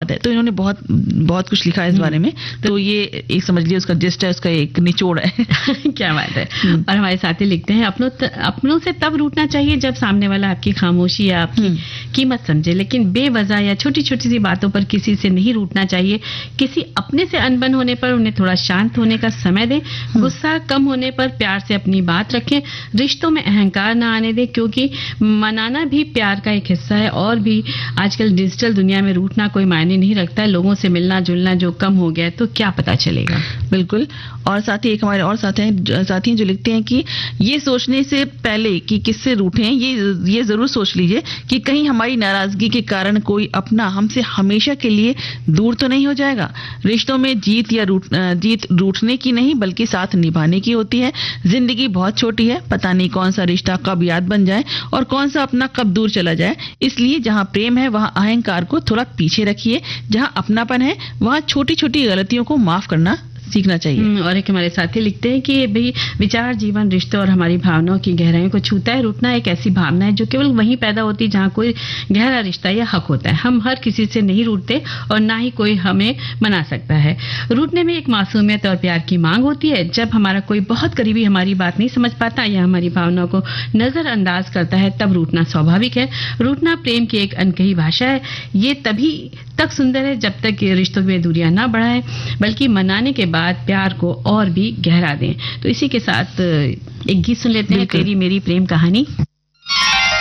पता है। तो इन्होंने बहुत बहुत कुछ लिखा है इस बारे में। तो ये एक समझ लीजिए उसका जिस्ट है, उसका एक निचोड़ है। क्या बात है। और हमारे साथी लिखते हैं, अपनों से तब रूठना चाहिए जब सामने वाला आपकी खामोशी या आपकी कीमत समझे, लेकिन बेवजह या छोटी छोटी सी बातों पर किसी से नहीं रूठना चाहिए। किसी अपने से अनबन होने पर उन्हें थोड़ा शांत होने का समय दें। गुस्सा कम होने पर प्यार से अपनी बात रखें। रिश्तों में अहंकार ना आने दें, क्योंकि मनाना भी प्यार का एक हिस्सा है। और भी आजकल डिजिटल दुनिया में रूठना कोई मायने नहीं रखता है। लोगों से मिलना जुलना जो कम हो गया है तो क्या पता चलेगा। बिल्कुल। और साथ ही एक हमारे और साथी हैं जो लिखते हैं कि ये सोचने से पहले कि किससे रूठें, ये जरूर सोच लीजिए कि कहीं हमारी नाराजगी के कारण कोई अपना हमसे हमेशा के लिए दूर तो नहीं हो जाएगा। रिश्तों में जीत रूठने की नहीं बल्कि साथ निभाने की होती है। जिंदगी बहुत छोटी है, पता नहीं कौन सा रिश्ता कब याद बन जाए और कौन सा अपना कब दूर चला जाए। इसलिए जहां प्रेम है वहां अहंकार को थोड़ा पीछे रखिए। जहां अपनापन है वहां छोटी छोटी गलतियों को माफ करना सीखना चाहिए। और एक हमारे साथी लिखते हैं कि भाई विचार जीवन रिश्तों और हमारी भावनाओं की गहराइयों को छूता है। रूठना एक ऐसी भावना है जो केवल वहीं पैदा होती है जहाँ कोई गहरा रिश्ता या हक होता है। हम हर किसी से नहीं रूठते और ना ही कोई हमें मना सकता है। रूठने में एक मासूमियत और प्यार की मांग होती है। जब हमारा कोई बहुत करीबी हमारी बात नहीं समझ पाता या हमारी भावनाओं को नजरअंदाज करता है तब रूठना स्वाभाविक है। रूठना प्रेम की एक अनकही भाषा है। ये तभी तक सुंदर है जब तक रिश्तों में दूरियां ना बढ़ाएं, बल्कि मनाने के बाद प्यार को और भी गहरा दें। तो इसी के साथ एक गीत सुन लेते हैं, तेरी मेरी प्रेम कहानी।